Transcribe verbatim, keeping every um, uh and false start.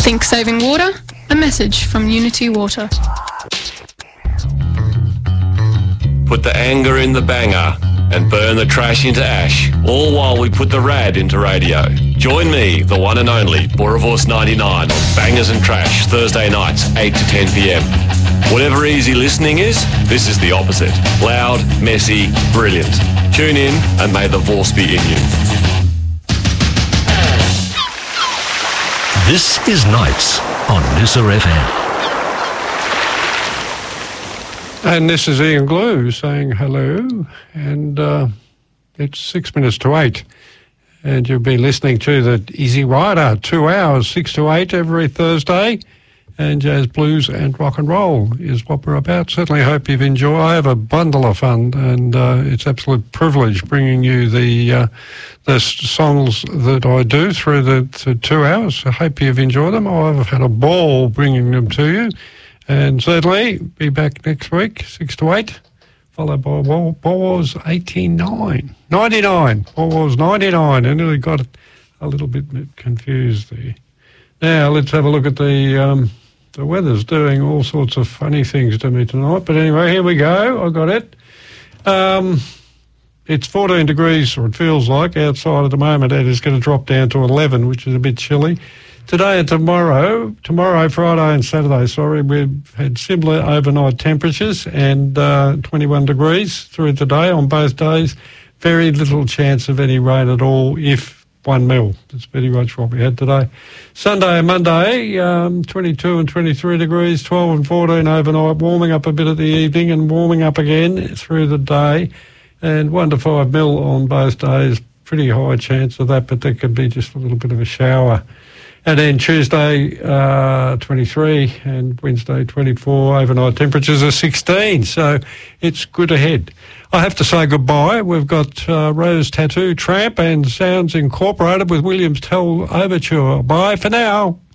Think saving water? A message from Unity Water. Put the anger in the banger and burn the trash into ash, all while we put the rad into radio. Join me, the one and only Boerewors ninety-nine on Bangers and Trash, Thursday nights, eight to ten p.m. Whatever easy listening is, this is the opposite. Loud, messy, brilliant. Tune in and may the Vorse be in you. This is Nights on Noosa F M. And this is Ian Glue saying hello, and uh, it's six minutes to eight. And you'll be listening to the Easy Rider, two hours, six to eight every Thursday. And jazz, blues and rock and roll is what we're about. Certainly hope you've enjoyed. I have a bundle of fun, and uh, it's absolute privilege bringing you the uh, the songs that I do through the, the two hours. I hope you've enjoyed them. I've had a ball bringing them to you. And certainly be back next week, six to eight, followed by Boerewors eighty-nine. ninety-nine. Boerewors ninety-nine. I nearly got a little bit confused there. Now, let's have a look at the... Um, The weather's doing all sorts of funny things to me tonight. But anyway, here we go. I got it. Um, it's fourteen degrees, or it feels like, outside at the moment. It is going to drop down to eleven, which is a bit chilly. Today and tomorrow, tomorrow, Friday and Saturday, sorry, we've had similar overnight temperatures and uh, twenty-one degrees through the day on both days. Very little chance of any rain at all, if one mil. That's pretty much what we had today. Sunday and Monday, um, twenty-two and twenty-three degrees, twelve and fourteen overnight, warming up a bit at the evening and warming up again through the day. And one to five mil on both days. Pretty high chance of that, but there could be just a little bit of a shower. And then Tuesday, uh, twenty-three, and Wednesday, twenty-four. Overnight temperatures are sixteen, so it's good ahead. I have to say goodbye. We've got uh, Rose Tattoo, Tramp, and Sounds Incorporated with Williams Tell Overture. Bye for now.